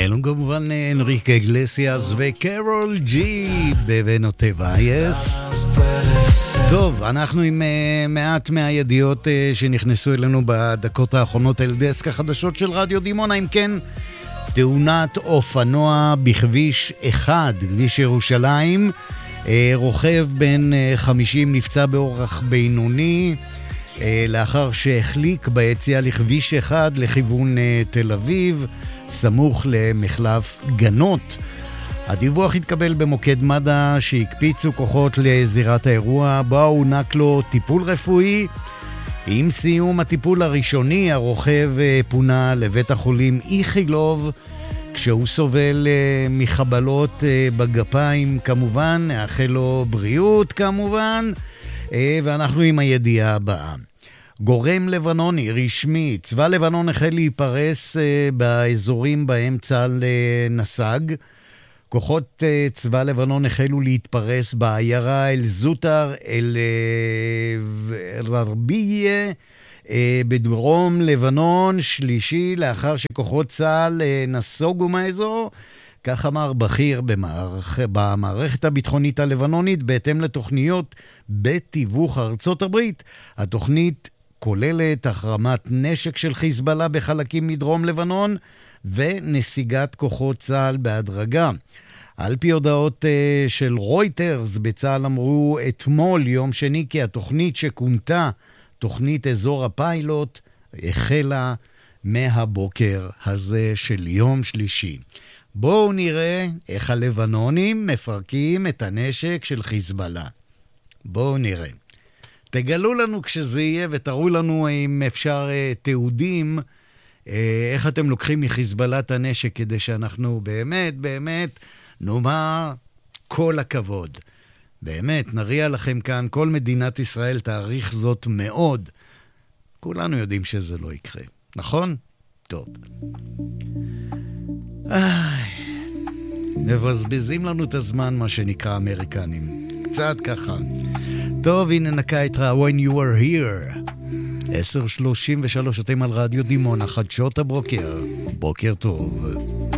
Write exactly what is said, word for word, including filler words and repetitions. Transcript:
אלו כמובן אנריקה איגלסיאס וקרול ג'י בבנוטי וייס. טוב, אנחנו עם מעט מהידיעות שנכנסו אלינו בדקות האחרונות אל דסק החדשות של רדיו דימונה. אם כן, תאונת אופנוע בכביש אחד, כביש ירושלים, רוכב בן חמישים נפצע באורח בינוני לאחר שהחליק ביציאה לכביש אחד לכיוון תל אביב, סמוך למחלף גנות. הדיווח התקבל במוקד מד"א שהקפיצו כוחות לזירת האירוע, בו הוענק לו טיפול רפואי. עם סיום הטיפול הראשוני, הרוכב פונה לבית החולים איכילוב, כשהוא סובל מחבלות בגפיים כמובן, נאחל לו בריאות כמובן, ואנחנו עם הידיעה הבאה. גורם לבנוני רשמי, צבא לבנון החל להיפרס באזורים בהם צה"ל נסג. כוחות צבא לבנון החלו להתפרס בעיירה אל-זוטר, אל-רבייה, בדרום לבנון, שלישי לאחר שכוחות צה"ל נסוגו מהאזור. כך אמר בכיר במערכ... במערכת הביטחונית הלבנונית, בהתאם לתוכניות בתיווך ארצות הברית. התוכנית כוללת החרמת נשק של חיזבאללה בחלקים מדרום לבנון ונסיגת כוחות צה"ל בהדרגה. על פי הודעות uh, של רויטרס, בצה"ל אמרו אתמול יום שני כי התוכנית שכונתה תוכנית אזור הפיילוט החלה מהבוקר הזה של יום שלישי. בואו נראה איך הלבנונים מפרקים את הנשק של חיזבאללה. בואו נראה. תגלו לנו כשזה יהיה ותראו לנו אם אפשר uh, תיעודים uh, איך אתם לוקחים מחיזבאללה את הנשק, כדי שאנחנו באמת באמת נאמר כל הכבוד. באמת נריע לכם כאן, כל מדינת ישראל תעריך זאת מאוד. כולנו יודעים שזה לא יקרה, נכון? טוב. איי, מבזבזים לנו את הזמן, מה שנקרא אמריקנים. קצת ככה. טוב, הנה נקה את רע, When You Were Here. עשר שלושים ושלוש, אתם על רדיו דימונה, חדשות הבוקר. בוקר טוב.